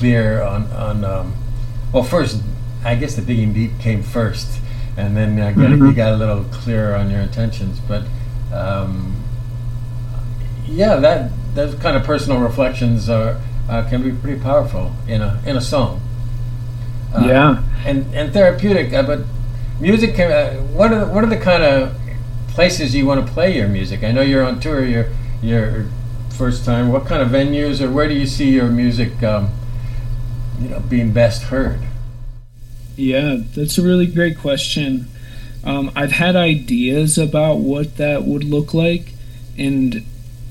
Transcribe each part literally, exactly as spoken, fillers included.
clear on on. Um, well, first, I guess the digging deep came first, and then uh, get, Mm-hmm. you got a little clearer on your intentions. But um, yeah, that those kind of personal reflections are uh, can be pretty powerful in a in a song. Uh, Yeah. and and therapeutic. Uh, but music, can, uh, what are the, what are the kind of places you want to play your music? I know you're on tour. Your your first time. What kind of venues, or where do you see your music, um, you know, being best heard? Yeah, that's a really great question. Um, I've had ideas about what that would look like, and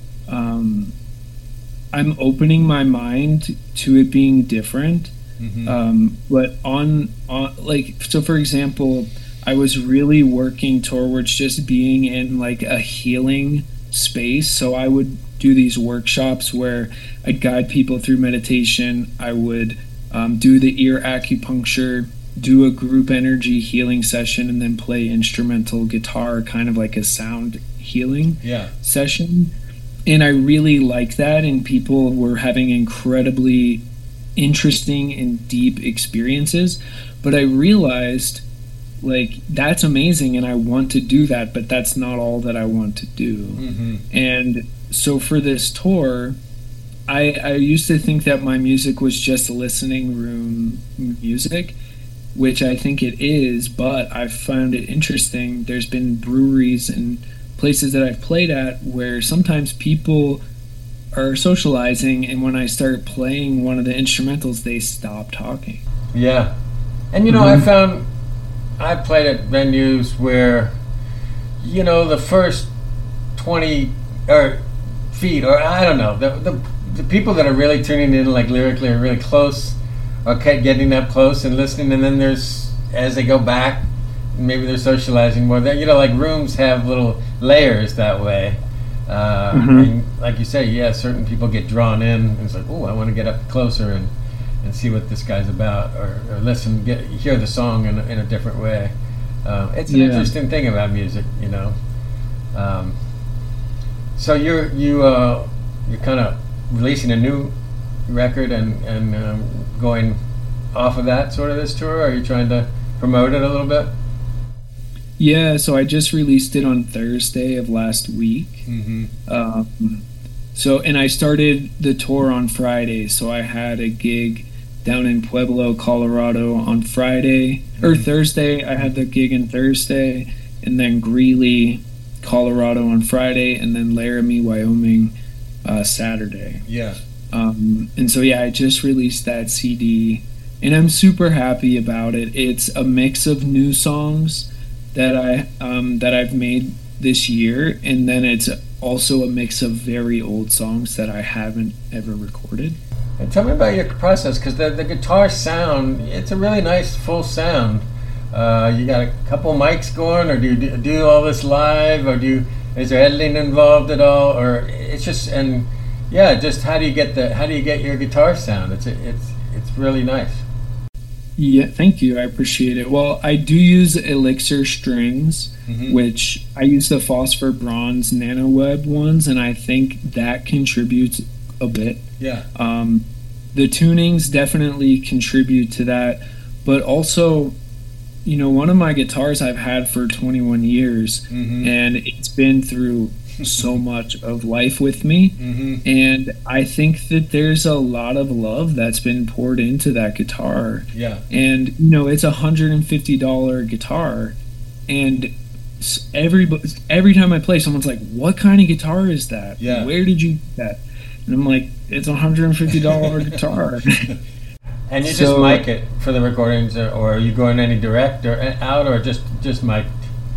um, I'm opening my mind to it being different. Mm-hmm. Um, but on, on, like, so for example, I was really working towards just being in like a healing space. So I would do these workshops where I'd guide people through meditation. I would um, do the ear acupuncture, do a group energy healing session, and then play instrumental guitar, kind of like a sound healing Yeah. session. And I really liked that, and people were having incredibly interesting and deep experiences. But I realized, like, that's amazing and I want to do that, but that's not all that I want to do. Mm-hmm. And so for this tour, I, I used to think that my music was just listening room music, which I think it is, but I've found it interesting. There's been breweries and places that I've played at where sometimes people are socializing, and when I start playing one of the instrumentals, they stop talking. Yeah. And you know, Mhm. I found I played at venues where, you know, the first twenty or feet, or I don't know, the the, the people that are really tuning in, like lyrically, are really close, are ke- getting up close and listening, and then there's, as they go back, maybe they're socializing more. They, you know, like rooms have little layers that way. Uh, Mhm. and like you say, yeah, certain people get drawn in, and it's like, oh, I want to get up closer and, and see what this guy's about, or, or listen, get hear the song in a, in a different way. Uh, it's an Yeah. interesting thing about music, you know. Um, so you're you uh, you're kind of releasing a new record and and um, going off of that sort of this tour. Or are you trying to promote it a little bit? Yeah, so I just released it on Thursday of last week. Mm-hmm. Um, so, and I started the tour on Friday. So I had a gig down in Pueblo, Colorado on Friday, or Mhm. Thursday. I had the gig in Thursday, and then Greeley, Colorado on Friday, and then Laramie, Wyoming, uh, Saturday. Yeah. Um, and so, yeah, I just released that C D, and I'm super happy about it. It's a mix of new songs that I um, that I've made this year, and then it's also a mix of very old songs that I haven't ever recorded. And tell me about your process, because the, the guitar sound, it's a really nice full sound. Uh, you got a couple mics going, or do you do, do all this live, or do you, is there editing involved at all, or it's just, and yeah, just how do you get the how do you get your guitar sound? It's it's it's really nice. Yeah, thank you. I appreciate it. Well, I do use Elixir strings, Mhm. which I use the phosphor bronze nanoweb ones, and I think that contributes a bit. Yeah. Um, the tunings definitely contribute to that, but also, you know, one of my guitars I've had for twenty-one years, Mm-hmm. and it's been through so much of life with me. Mm-hmm. And I think that there's a lot of love that's been poured into that guitar. Yeah. And, you know, it's a one hundred fifty dollars guitar. And s- every, every time I play, someone's like, what kind of guitar is that? Yeah. Where did you get that? And I'm like, it's a one hundred fifty dollars guitar. And you just So- mic it for the recordings, or, or are you going any direct or out, or just just mic?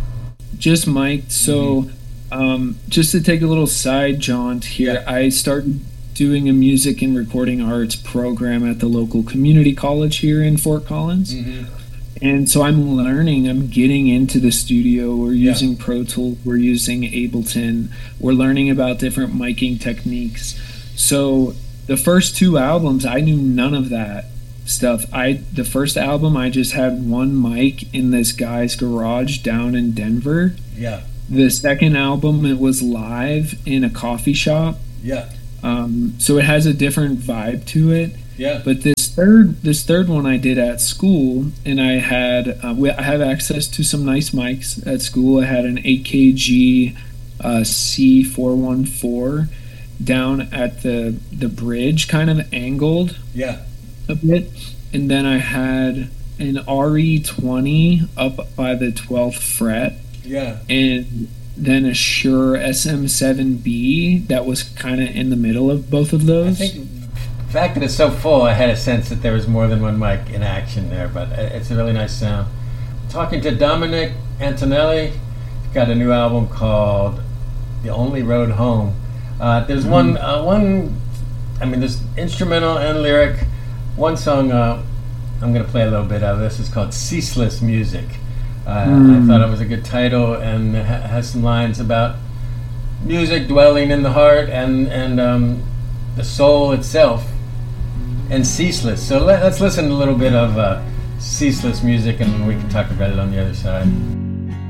Just mic'd. So, um, just to take a little side jaunt here, Yeah. I started doing a music and recording arts program at the local community college here in Fort Collins. Mm-hmm. And so I'm learning, I'm getting into the studio. We're Yeah. using Pro Tools, we're using Ableton, we're learning about different miking techniques. So the first two albums, I knew none of that stuff. I the first album, I just had one mic in this guy's garage down in Denver. Yeah. The second album, it was live in a coffee shop. Yeah. Um, so it has a different vibe to it. Yeah. But this third this third one I did at school, and I had uh, we, I have access to some nice mics at school. I had an eight K G uh, C four one four down at the the bridge, kind of angled Yeah. a bit, and then I had an R E twenty up by the twelfth fret, Yeah. and then a Shure S M seven B that was kind of in the middle of both of I those. think the fact that it's so full, I had a sense that there was more than one mic in action there, but it's a really nice sound. Talking to Dominic Antonelli, he's got a new album called The Only Road Home. Uh, there's mm-hmm. one, uh, one, I mean, there's instrumental and lyric. One song uh, I'm going to play a little bit of. This is called Ceaseless Music. Uh, mm. I thought it was a good title, and it ha- has some lines about music dwelling in the heart and, and um, the soul itself, and ceaseless. So let, let's listen to a little bit of uh, Ceaseless Music, and we can talk about it on the other side.